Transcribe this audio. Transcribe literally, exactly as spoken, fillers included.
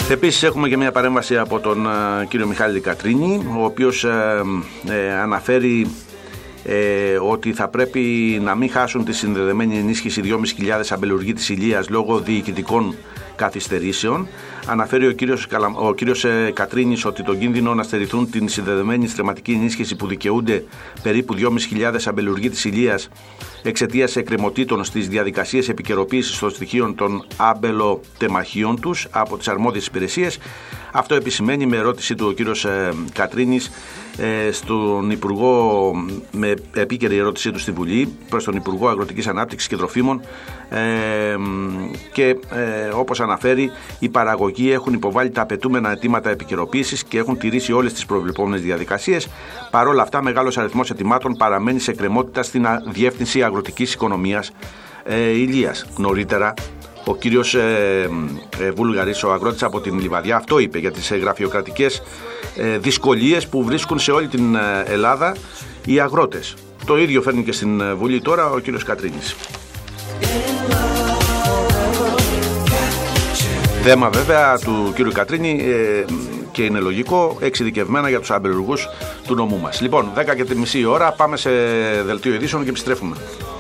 Επίσης έχουμε και μια παρέμβαση από τον uh, κύριο Μιχάλη Κατρίνη, ο οποίος uh, ε, αναφέρει ε, ότι θα πρέπει να μην χάσουν τη συνδεδεμένη ενίσχυση δυόμισι χιλιάδες αμπελουργοί της Ηλίας λόγω διοικητικών καθυστερήσεων. Αναφέρει ο κύριος, ο κύριος ε, Κατρίνης ότι τον κίνδυνο να στερηθούν την συνδεδεμένη στρεματική ενίσχυση που δικαιούνται περίπου δυόμισι χιλιάδες αμπελουργοί της Ηλίας εξαιτίας εκκρεμωτήτων στις διαδικασίες επικαιροποίησης των στοιχείων των άμπελοτεμαχίων τους από τις αρμόδιες υπηρεσίες. Αυτό επισημαίνει με ερώτηση του ο κύριος ε, Κατρίνης ε, στον Υπουργό, με επίκαιρη ερώτησή του στη Βουλή προς τον Υπουργό Αγροτικής Ανάπτυξης και Τροφίμων ε, και ε, όπως αναφέρει, οι παραγωγοί έχουν υποβάλει τα απαιτούμενα αιτήματα επικαιροποίησης και έχουν τηρήσει όλες τις προβλεπόμενες διαδικασίες. Παρ' όλα αυτά, μεγάλος αριθμός αιτημάτων παραμένει σε εκκρεμότητα στην Διεύθυνση Αγροτικής Οικονομίας ε, Ηλίας. Νωρίτερα, ο κύριος ε, ε, Βούλγαρης, ο αγρότης από την Λιβαδιά, αυτό είπε για τις ε, γραφειοκρατικές ε, δυσκολίες που βρίσκουν σε όλη την ε, Ελλάδα οι αγρότες. Το ίδιο φέρνει και στην ε, Βουλή τώρα ο κύριος Κατρίνης. Θέμα βέβαια του κύριου Κατρίνη ε, και είναι λογικό, εξειδικευμένα για τους αμπελουργούς του νομού μας. Λοιπόν, δέκα και μισή ώρα, πάμε σε δελτίο ειδήσεων και επιστρέφουμε.